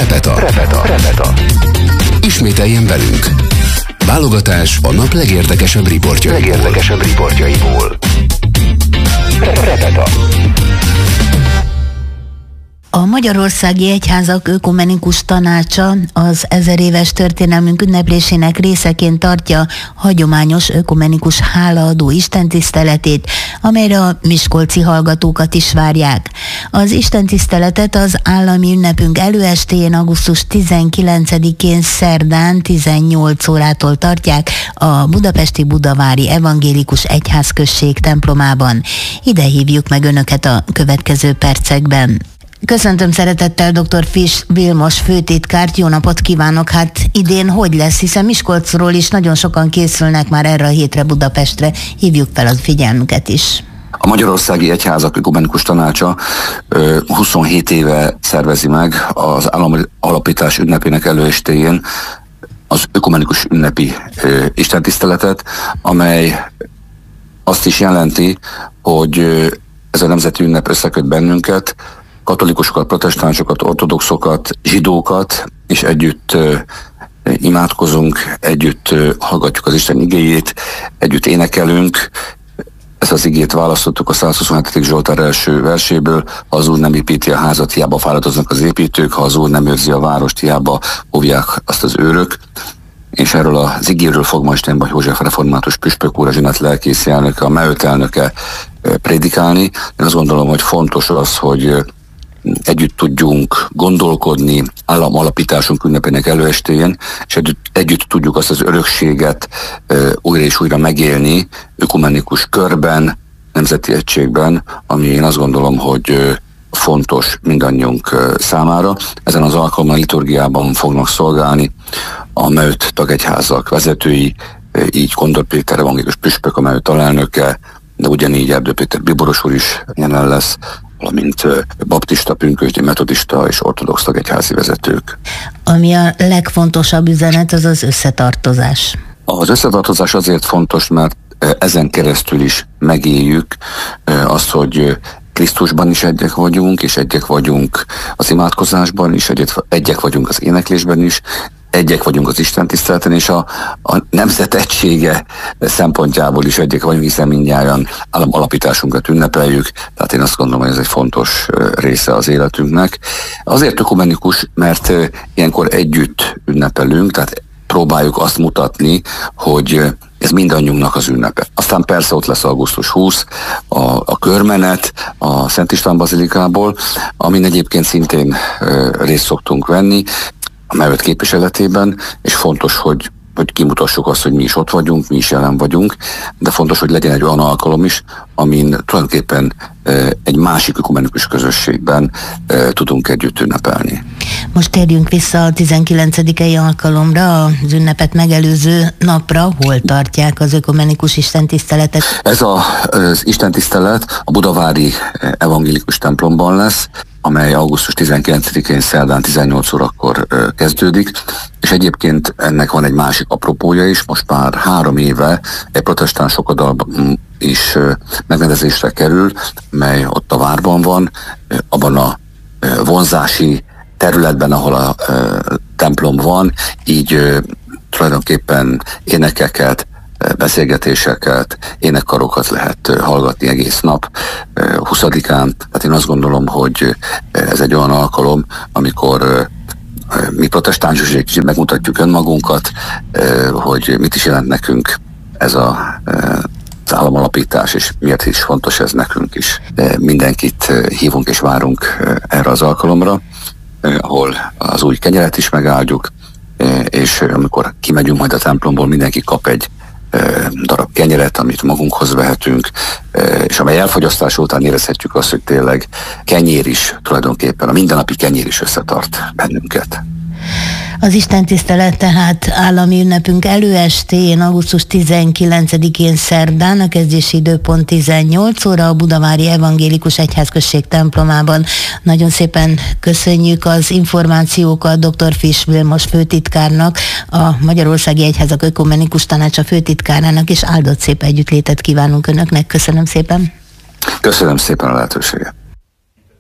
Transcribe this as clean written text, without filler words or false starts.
Repeta. Ismételjen velünk. Válogatás a nap legérdekesebb riportjaiból. Repeta. A Magyarországi Egyházak Ökumenikus Tanácsa az 1000 éves történelmünk ünneplésének részeként tartja hagyományos ökumenikus hálaadó istentiszteletét, amelyre a miskolci hallgatókat is várják. Az istentiszteletet az állami ünnepünk előestéjén, augusztus 19-én szerdán 18 órától tartják a budapesti Budavári Evangélikus Egyházközség templomában. Ide hívjuk meg Önöket a következő percekben. Köszöntöm szeretettel dr. Fisch Vilmos főtitkárt, jó napot kívánok! Hát idén hogy lesz, hiszen Miskolcról is nagyon sokan készülnek már erre a hétre Budapestre, hívjuk fel a figyelmüket is. A Magyarországi Egyházak Ökumenikus Tanácsa 27 éve szervezi meg az állami alapítás ünnepének előestéjén az ökumenikus ünnepi istentiszteletet, amely azt is jelenti, hogy ez a nemzeti ünnep összeköt bennünket, katolikusokat, protestánsokat, ortodoxokat, zsidókat, és együtt imádkozunk, együtt hallgatjuk az Isten igéjét, együtt énekelünk. Ezt az igét választottuk a 127. Zsoltár első verséből: ha az Úr nem építi a házat, hiába fáradoznak az építők, ha az Úr nem őrzi a várost, hiába óvják azt az őrök. És erről az igéről fog ma Steinbach József református püspök úr, a zsinat lelkészi elnöke, a MEÖT elnöke prédikálni. Én azt gondolom, hogy fontos az, hogy együtt tudjunk gondolkodni államalapításunk ünnepének előestéjén, és együtt tudjuk azt az örökséget újra és újra megélni ökumenikus körben, nemzeti egységben, ami én azt gondolom, hogy fontos mindannyiunk számára. Ezen az alkalommal liturgiában fognak szolgálni a MEÖT tagegyházak vezetői, így Kondor Péter evangélikus püspök, a MEÖT alelnöke, de ugyanígy Erdő Péter bíboros úr is jelen lesz, valamint baptista, pünkösdi, metodista és ortodox tagegyházi vezetők. Ami a legfontosabb üzenet, az az összetartozás. Az összetartozás azért fontos, mert ezen keresztül is megéljük azt, hogy Krisztusban is egyek vagyunk, és egyek vagyunk az imádkozásban is, egyek vagyunk az éneklésben is, egyek vagyunk az istentiszteleten, és a nemzet egysége szempontjából is egyek vagyunk, hiszen mindnyájan államalapításunkat ünnepeljük, tehát én azt gondolom, hogy ez egy fontos része az életünknek. Azért ökumenikus, mert ilyenkor együtt ünnepelünk, tehát próbáljuk azt mutatni, hogy ez mindannyiunknak az ünnepe. Aztán persze ott lesz augusztus 20, a körmenet a Szent István bazilikából, amin egyébként szintén részt szoktunk venni a MEÖT képviseletében, és fontos, hogy kimutassuk azt, hogy mi is ott vagyunk, mi is jelen vagyunk, de fontos, hogy legyen egy olyan alkalom is, amin tulajdonképpen egy másik ökumenikus közösségben tudunk együtt ünnepelni. Most térjünk vissza a 19. alkalomra, az ünnepet megelőző napra. Hol tartják az ökumenikus istentiszteletet? Ez az istentisztelet a Budavári Evangélikus templomban lesz, amely augusztus 19-én szerdán 18 órakor kezdődik, és egyébként ennek van egy másik apropója is, most már 3 éve egy protestáns fogadalom is megrendezésre kerül, mely ott a várban van, abban a vonzási területben, ahol a templom van, így tulajdonképpen énekeket, beszélgetéseket, énekkarokat lehet hallgatni egész nap 20-án. Tehát én azt gondolom, hogy ez egy olyan alkalom, amikor mi protestánsok megmutatjuk önmagunkat, hogy mit is jelent nekünk ez az államalapítás, és miért is fontos ez nekünk is. Mindenkit hívunk és várunk erre az alkalomra, ahol az új kenyeret is megáldjuk, és amikor kimegyünk majd a templomból, mindenki kap egy darab kenyeret, amit magunkhoz vehetünk, és amely elfogyasztás után érezhetjük azt, hogy tényleg kenyér is, tulajdonképpen a mindennapi kenyér is összetart bennünket. Az istentisztelet tehát állami ünnepünk előestéjén, augusztus 19-én szerdán, a kezdési időpont 18 óra a Budavári Evangélikus Egyházközség templomában. Nagyon szépen köszönjük az információkat dr. Fisch Vilmos főtitkárnak, a Magyarországi Egyházak Ökumenikus Tanácsa főtitkárának, és áldott szép együttlétet kívánunk Önöknek. Köszönöm szépen. Köszönöm szépen a lehetőséget.